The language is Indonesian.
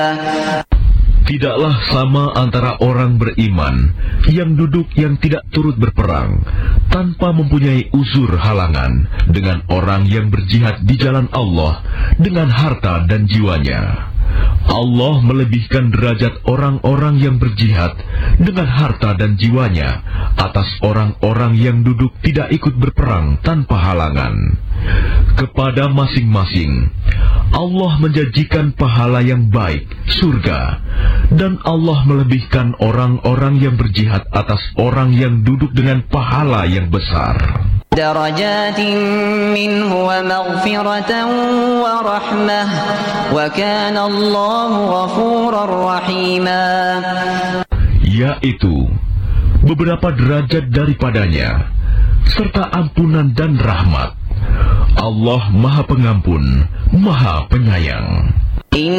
Tidaklah sama antara orang beriman yang duduk yang tidak turut berperang tanpa mempunyai uzur halangan dengan orang yang berjihad di jalan Allah dengan harta dan jiwanya. Allah melebihkan derajat orang-orang yang berjihad dengan harta dan jiwanya atas orang-orang yang duduk tidak ikut berperang tanpa halangan. Kepada masing-masing Allah menjanjikan pahala yang baik, surga, dan Allah melebihkan orang-orang yang berjihad atas orang yang duduk dengan pahala yang besar. Darajatin minhu wa maghfiratan wa rahmah wa kana Allahu ghafurar rahima. Yaitu beberapa derajat daripadanya serta ampunan dan rahmat. Allah Maha Pengampun, Maha Penyayang.